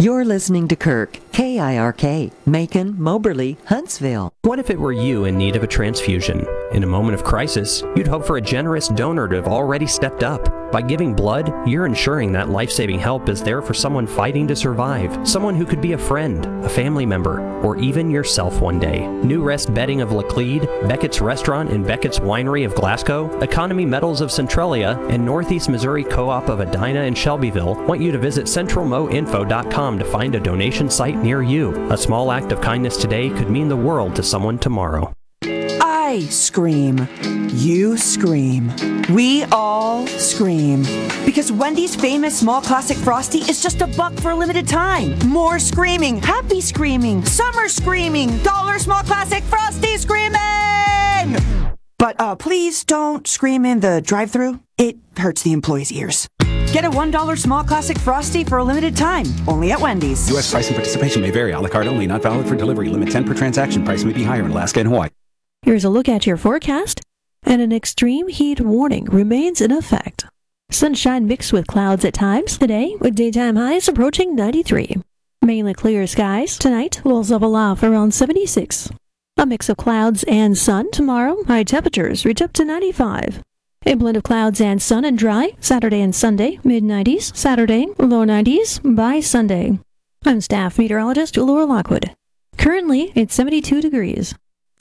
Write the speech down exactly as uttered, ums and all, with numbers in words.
You're listening to Kirk, K I R K, Macon, Moberly, Huntsville. What if it were you in need of a transfusion? In a moment of crisis, you'd hope for a generous donor to have already stepped up. By giving blood, you're ensuring that life-saving help is there for someone fighting to survive, someone who could be a friend, a family member, or even yourself one day. New Rest Bedding of Laclede, Beckett's Restaurant and Beckett's Winery of Glasgow, Economy Metals of Centralia, and Northeast Missouri Co-op of Edina and Shelbyville want you to visit central mo info dot com to find a donation site near you. A small act of kindness today could mean the world to someone tomorrow. I scream. You scream. We all scream. Because Wendy's famous small classic Frosty is just a buck for a limited time. More screaming. Happy screaming. Summer screaming. Dollar small classic Frosty screaming! But uh, please don't scream in the drive-thru. It hurts the employees' ears. Get a one dollar small classic Frosty for a limited time. Only at Wendy's. U S price and participation may vary. A la carte only. Not valid for delivery. Limit ten per transaction. Price may be higher in Alaska and Hawaii. Here's a look at your forecast. And an extreme heat warning remains in effect. Sunshine mixed with clouds at times today, with daytime highs approaching ninety-three. Mainly clear skies. Tonight, we'll level off around seventy-six. A mix of clouds and sun tomorrow. High temperatures reach up to ninety-five. A blend of clouds and sun and dry. Saturday and Sunday, mid nineties. Saturday, low nineties by Sunday. I'm staff meteorologist Laura Lockwood. Currently, it's seventy-two degrees.